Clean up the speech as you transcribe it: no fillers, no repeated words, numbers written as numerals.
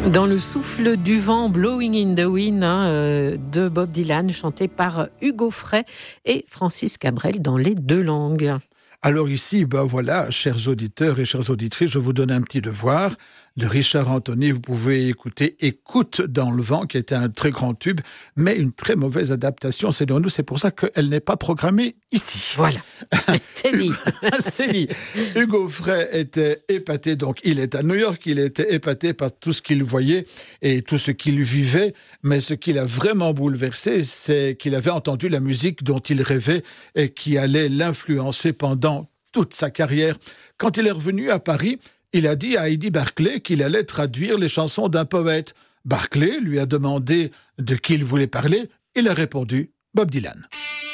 Dans le souffle du vent, Blowing in the Wind, de Bob Dylan, chanté par Hugo Frey et Francis Cabrel dans les deux langues. Alors ici, voilà, chers auditeurs et chères auditrices, je vous donne un petit devoir. De Richard Anthony, vous pouvez écouter Écoute dans le vent, qui était un très grand tube, mais une très mauvaise adaptation, selon nous. C'est pour ça qu'elle n'est pas programmée ici. Voilà, c'est dit. C'est dit. Hugo Frey était épaté, donc il est à New York, il était épaté par tout ce qu'il voyait et tout ce qu'il vivait, mais ce qui l'a vraiment bouleversé, c'est qu'il avait entendu la musique dont il rêvait et qui allait l'influencer pendant toute sa carrière. Quand il est revenu à Paris, il a dit à Heidi Barclay qu'il allait traduire les chansons d'un poète. Barclay lui a demandé de qui il voulait parler. Il a répondu Bob Dylan.